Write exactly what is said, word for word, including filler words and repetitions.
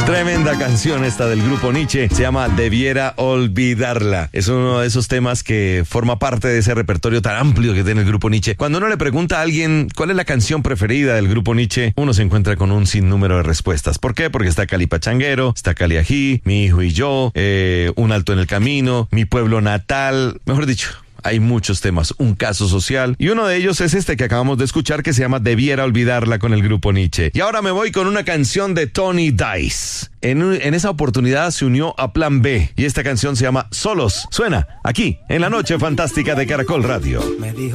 Tremenda canción esta del grupo Nietzsche, se llama Debiera Olvidarla. Es uno de esos temas que forma parte de ese repertorio tan amplio que tiene el grupo Nietzsche. Cuando uno le pregunta a alguien cuál es la canción preferida del grupo Nietzsche, uno se encuentra con un sinnúmero de respuestas. ¿Por qué? Porque está Cali Pachanguero, está Cali Ají, Mi hijo y yo, eh, Un alto en el camino, Mi pueblo natal, mejor dicho. Hay muchos temas, un caso social, y uno de ellos es este que acabamos de escuchar, que se llama Debiera Olvidarla, con el grupo Nietzsche. Y ahora me voy con una canción de Tony Dice. En, en esa oportunidad se unió a Plan B, y esta canción se llama Solos. Suena aquí, en la noche fantástica de Caracol Radio. Me dijo